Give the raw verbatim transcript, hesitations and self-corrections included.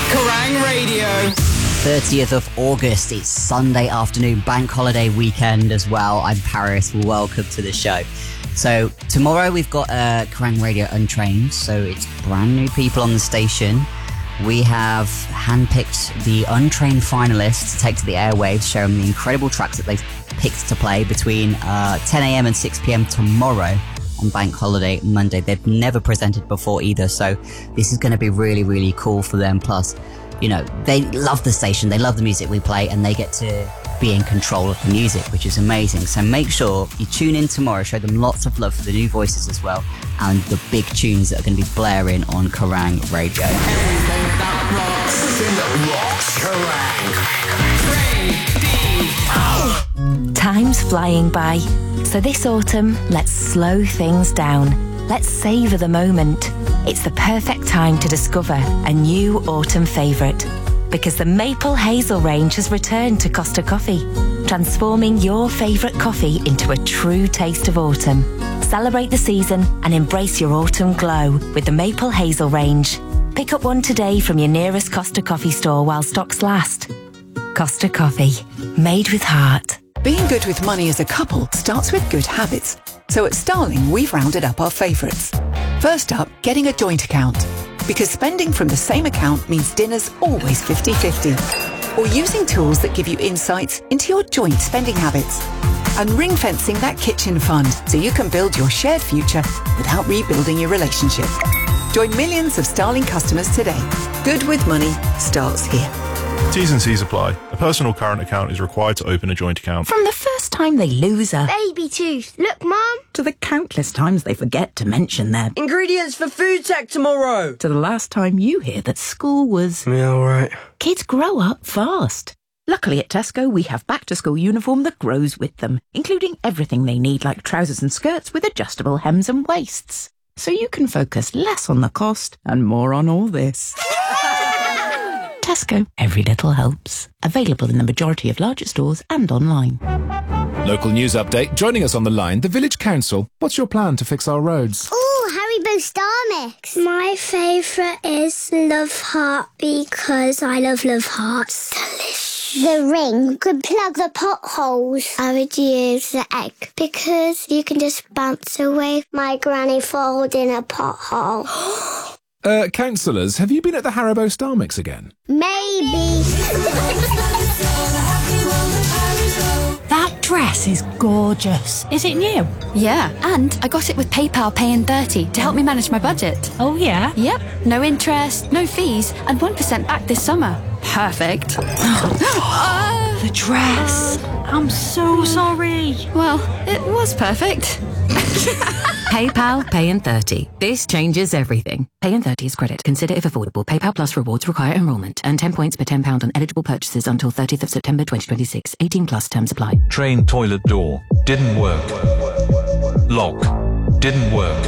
Kerrang Radio! thirtieth of August, it's Sunday afternoon, bank holiday weekend as well. I'm Paris, welcome to the show. So tomorrow we've got uh, Kerrang Radio Untrained, so it's brand new people on the station. We have handpicked the Untrained finalists to take to the airwaves, showing them the incredible tracks that they've picked to play between uh, ten a.m. and six p.m. tomorrow on bank holiday Monday. They've never presented before either, so this is going to be really, really cool for them. Plus, you know, they love the station, they love the music we play, and they get to be in control of the music, which is amazing. So make sure you tune in tomorrow, show them lots of love for the new voices as well, and the big tunes that are going to be blaring on Kerrang Radio. Anything that rocks, in the rocks, Kerrang! Radio! Time's flying by, so this autumn, let's slow things down. Let's savour the moment. It's the perfect time to discover a new autumn favourite, because the Maple Hazel range has returned to Costa Coffee, transforming your favourite coffee into a true taste of autumn. Celebrate the season and embrace your autumn glow with the Maple Hazel range. Pick up one today from your nearest Costa Coffee store while stocks last. Costa Coffee, made with heart. Being good with money as a couple starts with good habits. So at Starling, we've rounded up our favourites. First up, getting a joint account. Because spending from the same account means dinner's always fifty-fifty. Or using tools that give you insights into your joint spending habits. And ring-fencing that kitchen fund so you can build your shared future without rebuilding your relationship. Join millions of Starling customers today. Good with money starts here. T's and C's apply. A personal current account is required to open a joint account. From the first time they lose a baby tooth. Look, Mum. To the countless times they forget to mention their ingredients for food tech tomorrow. To the last time you hear that school was... Yeah, all right. Kids grow up fast. Luckily at Tesco, we have back-to-school uniform that grows with them, including everything they need, like trousers and skirts with adjustable hems and waists. So you can focus less on the cost and more on all this. Tesco, every little helps. Available in the majority of larger stores and online. Local news update. Joining us on the line, the Village Council. What's your plan to fix our roads? Oh, Haribo Star Mix. My favourite is Love Heart because I love Love Hearts. Delicious. The ring could plug the potholes. I would use the egg because you can just bounce away my granny falls in a pothole. Uh, councillors, have you been at the Haribo Star Mix again? Maybe. That dress is gorgeous. Is it new? Yeah, and I got it with PayPal Pay in thirty to help me manage my budget. Oh, yeah? Yep, no interest, no fees, and one percent back this summer. Perfect. uh, the dress. I'm so sorry. Well, it was perfect. PayPal Pay in thirty. This changes everything. Pay in thirty is credit. Consider if affordable. PayPal Plus rewards require enrolment. Earn ten points per ten pounds on eligible purchases until thirtieth of September twenty twenty-six. eighteen plus terms apply. Train toilet door. Didn't work. Lock. Didn't work.